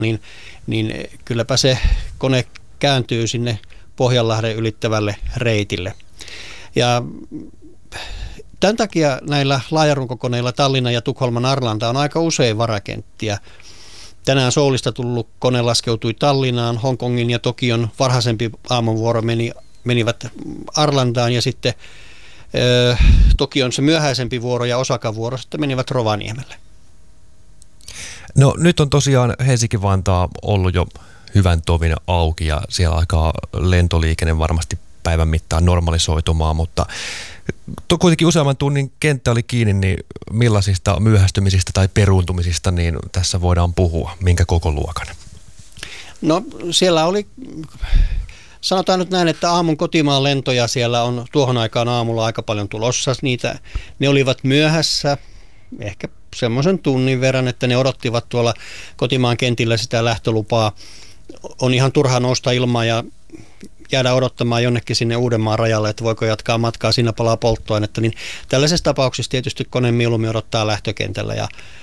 niin kylläpä se kone kääntyy sinne Pohjanlahden ylittävälle reitille. Ja tämän takia näillä laajarunkokoneilla Tallinnan ja Tukholman Arlanda on aika usein varakenttiä. Tänään Soulista tullut kone laskeutui Tallinnaan, Hongkongin ja Tokion varhaisempi aamuvuoro menivät Arlandaan ja sitten Tokion se myöhäisempi vuoro ja Osakan vuoro sitten menivät Rovaniemelle. No nyt on tosiaan Helsinki-Vantaa ollut jo hyvän tovin auki ja siellä alkaa lentoliikenne varmasti päivän mittaan normalisoitumaan, mutta kuitenkin useamman tunnin kenttä oli kiinni, niin millaisista myöhästymisistä tai peruuntumisista niin tässä voidaan puhua, minkä koko luokan? No siellä oli, sanotaan nyt näin, että aamun kotimaan lentoja siellä on tuohon aikaan aamulla aika paljon tulossa. Ne olivat myöhässä, ehkä semmoisen tunnin verran, että ne odottivat tuolla kotimaan kentillä sitä lähtölupaa. On ihan turha nousta ilmaan ja jäädä odottamaan jonnekin sinne Uudenmaan rajalle, että voiko jatkaa matkaa, siinä palaa polttoainetta. Niin tällaisessa tapauksessa tietysti kone mieluummin odottaa lähtökentällä.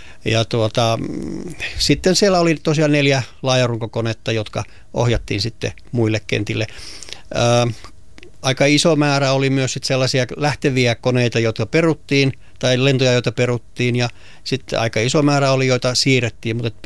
Sitten siellä oli tosiaan 4 laajarunkokonetta, jotka ohjattiin sitten muille kentille. Aika iso määrä oli myös sitten sellaisia lähteviä koneita, joita peruttiin, tai lentoja, joita peruttiin, ja sitten aika iso määrä oli, joita siirrettiin, mutta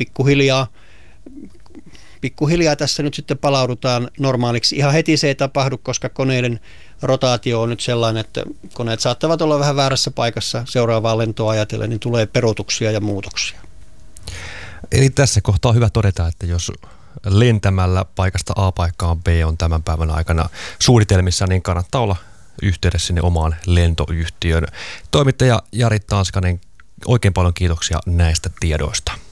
pikkuhiljaa tässä nyt sitten palaudutaan normaaliksi. Ihan heti se ei tapahdu, koska koneiden rotaatio on nyt sellainen, että koneet saattavat olla vähän väärässä paikassa seuraavaa lentoa ajatellen, niin tulee peruutuksia ja muutoksia. Eli tässä kohtaa on hyvä todeta, että jos lentämällä paikasta A paikkaan B on tämän päivän aikana suunnitelmissa, niin kannattaa olla yhteydessä sinne omaan lentoyhtiöön. Toimittaja Jari Tanskanen, oikein paljon kiitoksia näistä tiedoista.